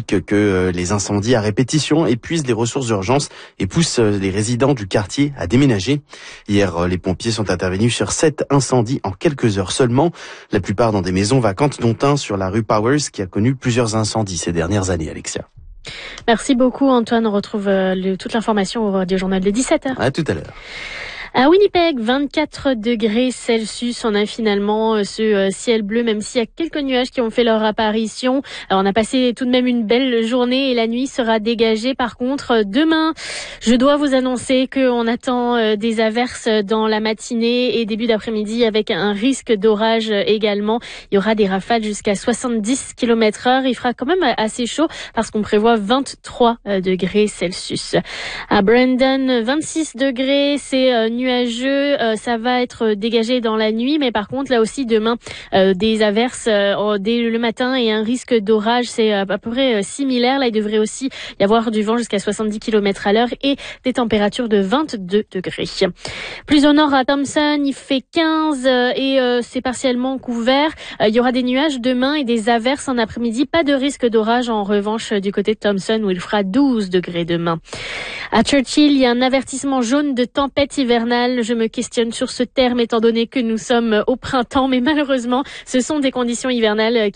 explique que les incendies à répétition épuisent les ressources d'urgence et poussent les résidents du quartier à déménager. Hier, les pompiers sont intervenus sur 7 incendies en quelques heures seulement. La plupart dans des maisons vacantes, dont un sur la rue Powers qui a connu plusieurs incendies ces dernières années, Alexia. Merci beaucoup Antoine, on retrouve toute l'information au Radio Journal de 17h. À tout à l'heure. À Winnipeg, 24 degrés Celsius. On a finalement ce ciel bleu, même s'il y a quelques nuages qui ont fait leur apparition. Alors, on a passé tout de même une belle journée et la nuit sera dégagée. Par contre, demain, je dois vous annoncer qu'on attend des averses dans la matinée et début d'après-midi avec un risque d'orage également. Il y aura des rafales jusqu'à 70 km/h. Il fera quand même assez chaud parce qu'on prévoit 23 degrés Celsius. À Brandon, 26 degrés, c'est nuageux, ça va être dégagé dans la nuit, mais par contre là aussi demain des averses dès le matin et un risque d'orage, c'est à peu près similaire. Là il devrait aussi y avoir du vent jusqu'à 70 km/h et des températures de 22 degrés. Plus au nord à Thompson, il fait 15 et c'est partiellement couvert. Il y aura des nuages demain et des averses en après-midi, pas de risque d'orage en revanche du côté de Thompson où il fera 12 degrés demain. À Churchill, il y a un avertissement jaune de tempête hivernale. Je me questionne sur ce terme étant donné que nous sommes au printemps, mais malheureusement, ce sont des conditions hivernales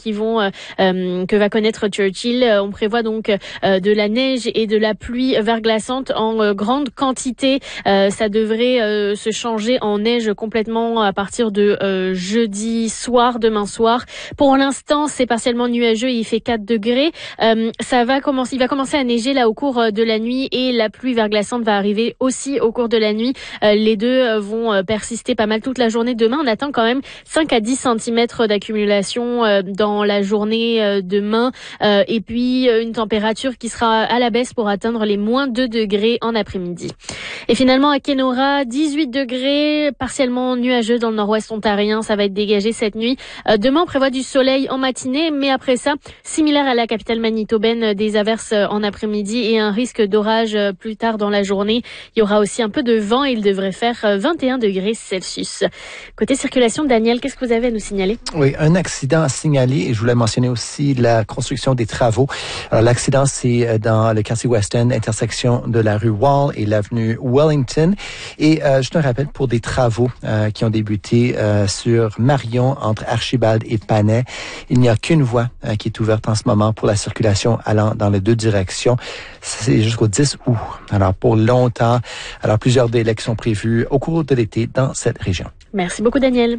que va connaître Churchill. On prévoit donc de la neige et de la pluie verglaçante en grande quantité. Ça devrait se changer en neige complètement à partir de jeudi soir, demain soir. Pour l'instant, c'est partiellement nuageux et il fait 4 degrés. Il va commencer à neiger là au cours de la nuit et la pluie verglaçante va arriver aussi au cours de la nuit. Les deux vont persister pas mal toute la journée. Demain, on attend quand même 5 à 10 cm d'accumulation dans la journée demain. Et puis, une température qui sera à la baisse pour atteindre les moins 2 degrés en après-midi. Et finalement, à Kenora, 18 degrés, partiellement nuageux dans le nord-ouest ontarien. Ça va être dégagé cette nuit. Demain, on prévoit du soleil en matinée, mais après ça, similaire à la capitale manitobaine, des averses en après-midi et un risque d'orage plus tard dans la journée. Il y aura aussi un peu de vent et il devrait faire 21 degrés Celsius. Côté circulation, Daniel, qu'est-ce que vous avez à nous signaler? Oui, un accident signalé et je voulais mentionner aussi la construction des travaux. Alors, l'accident, c'est dans le quartier West End, intersection de la rue Wall et l'avenue Wellington. Et juste un rappel pour des travaux qui ont débuté sur Marion entre Archibald et Panay. Il n'y a qu'une voie qui est ouverte en ce moment pour la circulation allant dans les deux directions. C'est jusqu'au 10 août. Alors, pour longtemps. Alors, plusieurs délais qui sont prévus au cours de l'été dans cette région. Merci beaucoup, Daniel.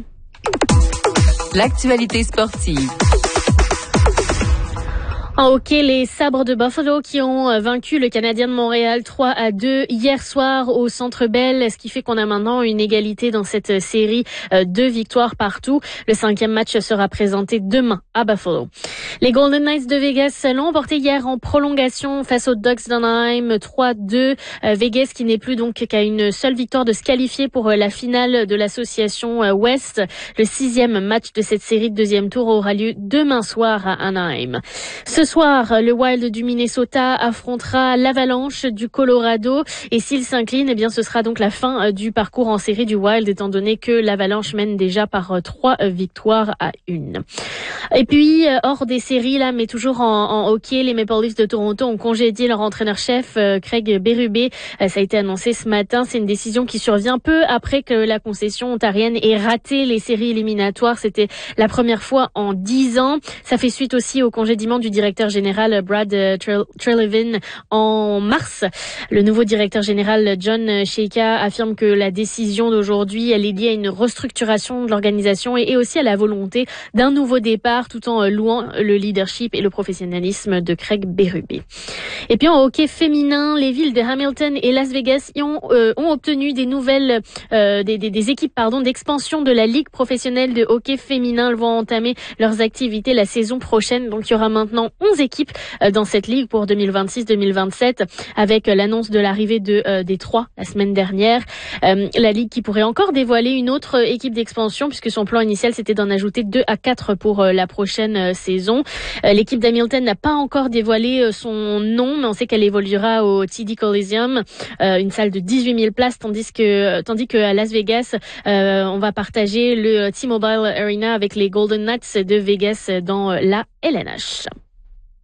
L'actualité sportive. En hockey, les Sabres de Buffalo qui ont vaincu le Canadien de Montréal 3-2 hier soir au Centre Bell, ce qui fait qu'on a maintenant une égalité dans cette série, 2 victoires partout. Le 5e match sera présenté demain à Buffalo. Les Golden Knights de Vegas l'ont emporté hier en prolongation face aux Ducks d'Anaheim 3-2. Vegas qui n'est plus donc qu'à une seule victoire de se qualifier pour la finale de l'association Ouest. Le 6e match de cette série de deuxième tour aura lieu demain soir à Anaheim. Ce soir, le Wild du Minnesota affrontera l'Avalanche du Colorado et s'il s'incline, eh bien ce sera donc la fin du parcours en série du Wild étant donné que l'Avalanche mène déjà par 3 victoires à 1. Et puis hors des séries là, mais toujours en hockey, les Maple Leafs de Toronto ont congédié leur entraîneur-chef Craig Berube. Ça a été annoncé ce matin. C'est une décision qui survient peu après que la concession ontarienne ait raté les séries éliminatoires. C'était la première fois en 10 ans. Ça fait suite aussi au congédiement du directeur général Brad Treliving en mars. Le nouveau directeur général John Sheika affirme que la décision d'aujourd'hui, elle est liée à une restructuration de l'organisation et aussi à la volonté d'un nouveau départ tout en louant le leadership et le professionnalisme de Craig Berube. Et puis en hockey féminin, les villes de Hamilton et Las Vegas ont obtenu des nouvelles des équipes d'expansion de la Ligue professionnelle de hockey féminin. Elles vont entamer leurs activités la saison prochaine. Donc il y aura maintenant 11 équipes dans cette ligue pour 2026-2027 avec l'annonce de l'arrivée de Détroit la semaine dernière. La ligue qui pourrait encore dévoiler une autre équipe d'expansion puisque son plan initial c'était d'en ajouter 2 à 4 pour la prochaine saison. L'équipe d'Hamilton n'a pas encore dévoilé son nom, mais on sait qu'elle évoluera au TD Coliseum, une salle de 18 000 places, tandis que à Las Vegas, on va partager le T-Mobile Arena avec les Golden Knights de Vegas dans la LNH.